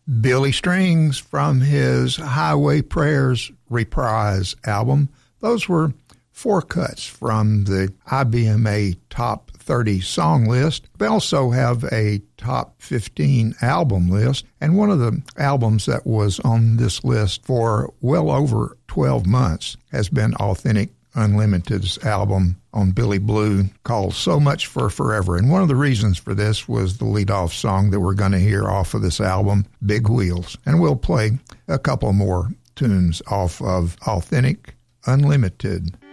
Billy Strings from his Highway Prayers Reprise album. Those were 4 cuts from the IBMA Top 30 song list. They also have a Top 15 album list, and one of the albums that was on this list for well over 12 months has been Authentic Unlimited's album on Billy Blue called So Much for Forever. And one of the reasons for this was the lead-off song that we're going to hear off of this album, Big Wheels. And we'll play a couple more tunes off of Authentic Unlimited.